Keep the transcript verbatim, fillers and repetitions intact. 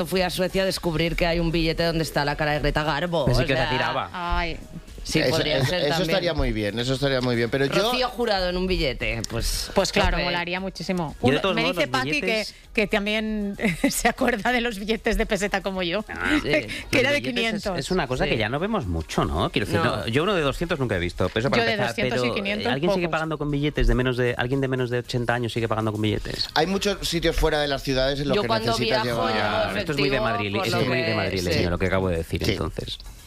fui a Suecia a descubrir que hay un billete donde está la cara de Greta Garbo. Pensé o que sea, se tiraba. Ay, Sí, eso, podría eso- ser eso también. estaría muy bien, eso estaría muy bien. Pero Rocío yo... Jurado en un billete, pues... pues claro, tope. molaría muchísimo. Yo de Uno- todos me modos, dice los Paqui billetes- que, que también se acuerda de los billetes de peseta como yo, Ah, sí. que era Los de billetes quinientos. Es, es una cosa Sí. que ya no vemos mucho, ¿no? Quiero decir, No. no, yo uno de doscientos nunca he visto. Pero eso para Yo de empezar, doscientos y pero, quinientos, eh, ¿alguien sigue pocos. pagando con billetes de menos de... ¿Alguien de menos de ochenta años sigue pagando con billetes? Hay muchos sitios fuera de las ciudades en los Yo que cuando necesitas viajo, llevar... llevo Ah, esto es muy de efectivo, Madrid, por es lo muy de que- Madrid, sí. lo que acabo de decir, Sí. entonces.